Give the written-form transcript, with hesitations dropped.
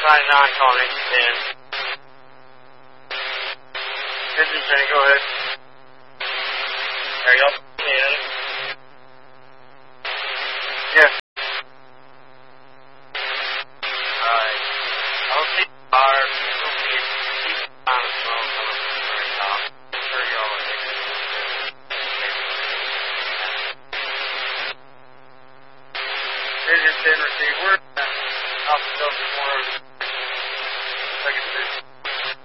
Sign 9 calling 10. Engine 10, go ahead. Are y'all in? Yes. Alright. I don't see fire. I don't see it. Keep on the smoke coming from the very top. I'm sure y'all are there. Engine 10 receive. We're off the double corner. Second 6.